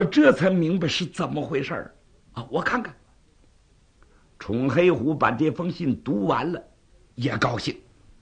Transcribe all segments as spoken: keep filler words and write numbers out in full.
这才明白是怎么回事儿啊！我看看。冲黑虎把这封信读完了，也高兴。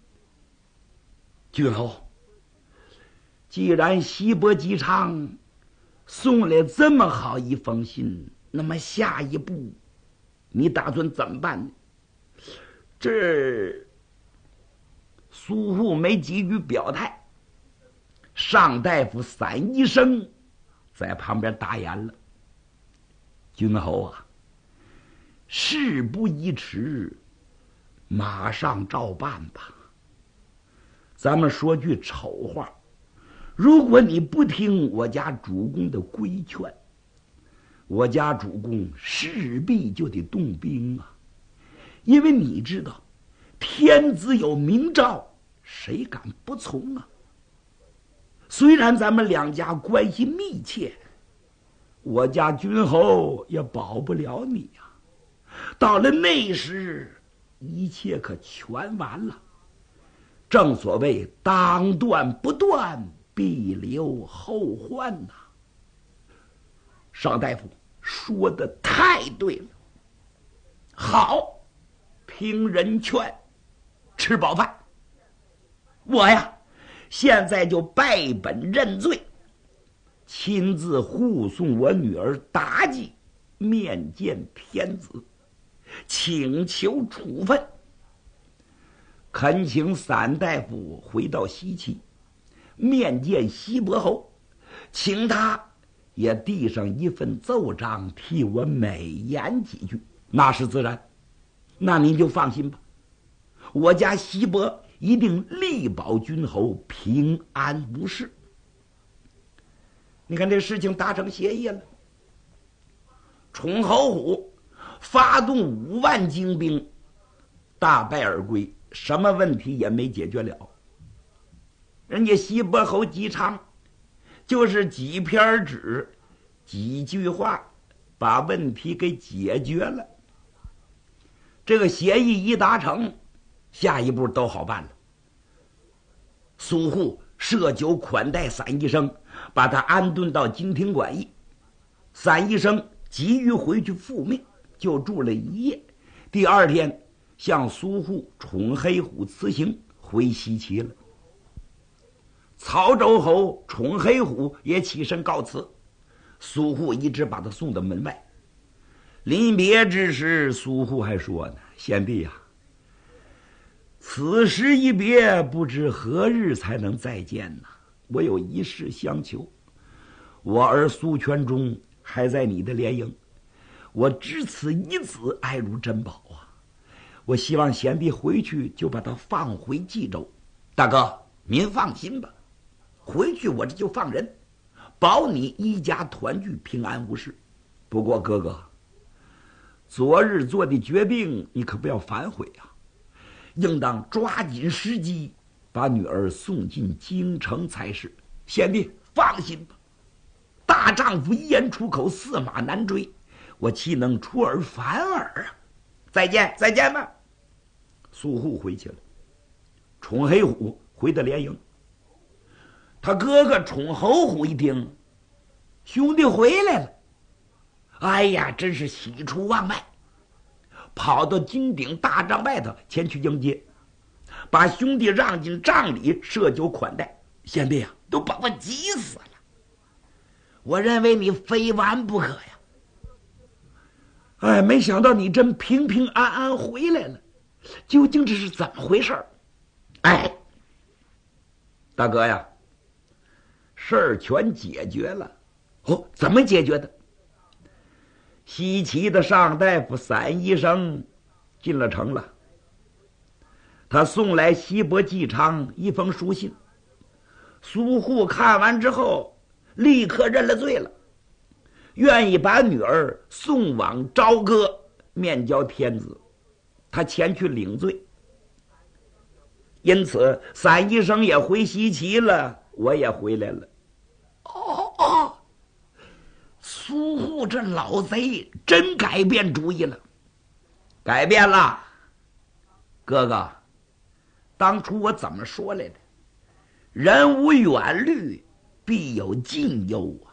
君侯，既然西伯姬昌送来这么好一封信，那么下一步你打算怎么办呢？这苏护没急于表态，上大夫散医生在旁边打言了：“君侯啊，事不宜迟，马上照办吧。咱们说句丑话，如果你不听我家主公的规劝，我家主公势必就得动兵啊！因为你知道，天子有明诏，谁敢不从啊？虽然咱们两家关系密切，我家君侯也保不了你呀、啊。到了那时，一切可全完了。正所谓当断不断，必留后患呐、啊。尚大夫说的太对了。好，听人劝，吃饱饭。我呀，现在就拜本认罪，亲自护送我女儿妲己面见天子，请求处分。恳请散大夫回到西岐，面见西伯侯，请他也递上一份奏章，替我美言几句。那是自然，那您就放心吧，我家西伯一定力保君侯平安无事。你看这事情达成协议了，崇侯虎发动五万精兵，大败而归，什么问题也没解决了。人家西伯侯姬昌就是几篇纸几句话把问题给解决了。这个协议一达成，下一步都好办了。苏护设酒款待散医生，把他安顿到金庭馆驿。散医生急于回去复命，就住了一夜。第二天向苏护宠黑虎辞行，回西岐了。曹州侯宠黑虎也起身告辞，苏护一直把他送到门外。临别之时，苏护还说呢：“贤弟呀、啊，此时一别，不知何日才能再见呢？我有一事相求，我儿苏全忠还在你的连营，我知此一子爱如珍宝啊！我希望贤弟回去就把他放回冀州。大哥，您放心吧，回去我这就放人，保你一家团聚，平安无事。不过哥哥，昨日做的决定你可不要反悔啊，应当抓紧时机把女儿送进京城才是。贤弟放心吧，大丈夫一言出口，驷马难追，我岂能出尔反尔啊？再见，再见吧。苏护回去了，宠黑虎回到连营。他哥哥宠侯虎一听，兄弟回来了，哎呀，真是喜出望外，跑到金鼎大帐外头前去迎接，把兄弟让进帐里设酒款待。贤弟啊，都把我急死了，我认为你非完不可呀。哎，没想到你真平平安安回来了，究竟这是怎么回事？哎，大哥呀，事儿全解决了。哦，怎么解决的？西岐的上大夫散医生进了城了，他送来西伯姬昌一封书信。苏护看完之后，立刻认了罪了，愿意把女儿送往朝歌面交天子，他前去领罪。因此散医生也回西岐了，我也回来了。哦哦，苏护这老贼真改变主意了。改变了，哥哥，当初我怎么说来的？人无远虑，必有近忧啊！